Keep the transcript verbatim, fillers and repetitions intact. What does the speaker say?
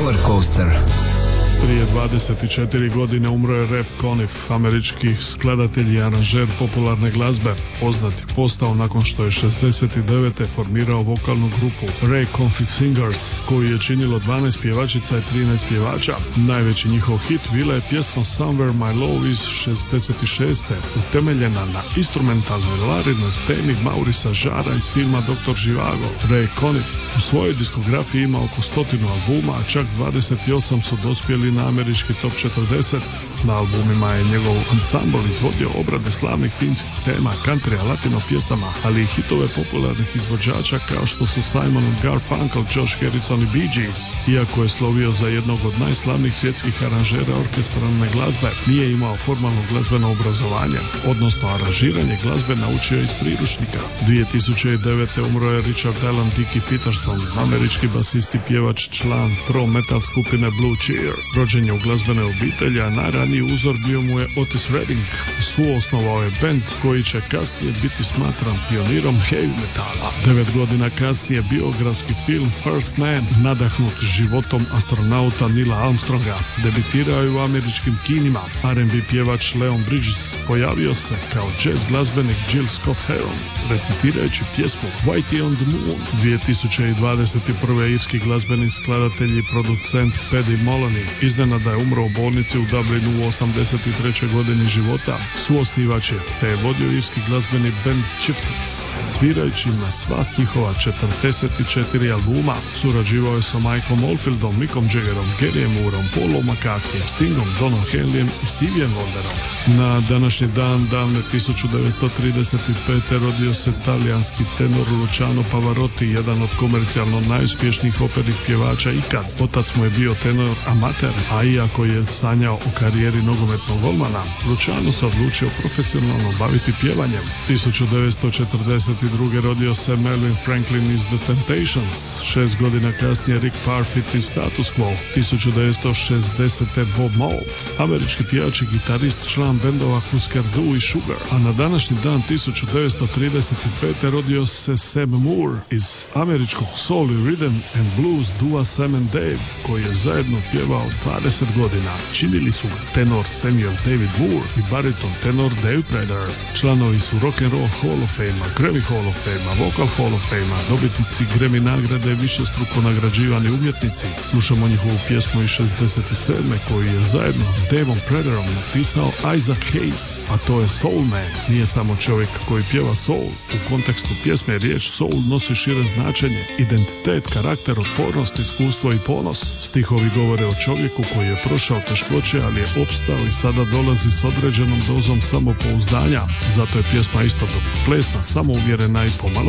Roller Coaster. Prije dvadeset četiri godine umro je Rev Conniff, američki skladatelj i aranžer popularne glazbe. Poznat je postao nakon što je šezdeset devete formirao vokalnu grupu Ray Conniff Singers, koju je činilo dvanaest pjevačica i trinaest pjevača. Najveći njihov hit bila je pjesma Somewhere My Love iz šezdeset šeste, utemeljena na instrumentalnoj laridnoj temi Maurisa Jarra iz filma doktor Živago. Ray Conniff u svojoj diskografiji ima oko stotinu albuma, a čak dvadeset osam su dospjeli na američki top četrdeset. Na albumima je njegov ansambl izvodio obrade slavnih filmskih tema, country, latino pjesama, ali i hitove popularnih izvođača kao što su Simon and Garfunkel, Josh Harrison i Bee Gees. Iako je slovio za jednog od najslavnijih svjetskih aranžera orkestralne glazbe, nije imao formalno glazbeno obrazovanje, odnosno aranžiranje glazbe naučio iz priručnika. dvije tisuće devete umro je Richard Alan Dickey Peterson, američki basist i pjevač, član pro metal skupine Blue Cheer. Rođen je u glazbenoj obitelji, a najraniji uzor bio mu je Otis Redding. Suosnovao je bend koji će kasnije biti smatran pionirom heavy metala. Devet godina kasnije biografski film First Man, nadahnut životom astronauta Neila Armstronga, debitirao je u američkim kinima. R and B pjevač Leon Bridges pojavio se kao jazz glazbenik Jill Scott Heron, recitirajući pjesmu Whitey on the Moon. dvije tisuće dvadeset prve irski glazbeni skladatelj i producent Paddy Moloney iznenada je umro u bolnici u Dublinu u osamdeset trećoj godini života. Suosnivač je, te je vodio irski glazbeni band Chieftains, svirajući na sva njihova četrdeset četiri albuma. Surađivao je sa Mikeom Oldfieldom, Mickom Jaggerom, Garyem Mooreom, Paulom McCartneyem, Stingom, Donom Henleyem i Steviem Wonderom. Na današnji dan, davne tisuću devetsto trideset pete rodio se talijanski tenor Luciano Pavarotti, jedan od komercijalno najuspješnijih opernih pjevača ikad. Otac mu je bio tenor amater, a iako je sanjao o karijeri nogometnog golmana, Luciano se odlučio profesionalno baviti pjevanjem. tisuću devetsto četrdeset druge rodio se Melvin Franklin iz The Temptations, šest godina kasnije Rick Parfitt iz Status Quo, tisuću devetsto šezdesete Bob Mould, američki pjevač i gitarist, član bendova Husker Du i Sugar, a na današnji dan tisuću devetsto trideset pete rodio se Sam Moore iz američkog soul i rhythm and blues dua Sam and Dave, koji je zajedno pjevao dvadeset godina. Činili su tenor Samuel David Moore i bariton tenor Dave Prater. Članovi su Rock and Roll Hall of Fame, Grammy Hall of Fame, Vocal Hall of Fame, dobitnici Grammy nagrade, višestruko nagrađivani umjetnici. Slušamo njihovu pjesmu iz šezdeset sedme koju je zajedno s Daveom Praterom napisao Isaac Hayes, a to je Soul Man. Nije samo čovjek koji pjeva soul. U kontekstu pjesme riječ soul nosi šire značenje, identitet, karakter, otpornost, iskustvo i ponos. Stihovi govore o čovjeku koji je prošao teškoće, ali je opstao i sada dolazi s određenom dozom samopouzdanja. Zato je pjesma istodobno plesna, samouvjerena i pomalo